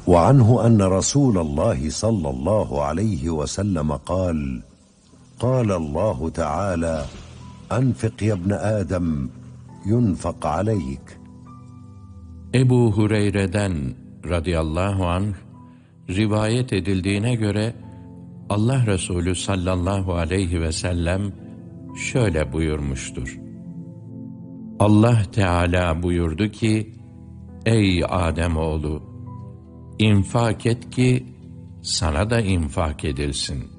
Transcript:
وعنه أن رسول الله صلى الله عليه وسلم قال: قال الله تعالى: أنفق يا ابن آدم ينفق عليك. Ebu Hureyre'den radıyallahu anh rivayet edildiğine göre Allah Resulü sallallahu aleyhi ve sellem şöyle buyurmuştur: Allah Teala buyurdu ki, ey Ademoğlu, infak et ki sana da infak edilsin.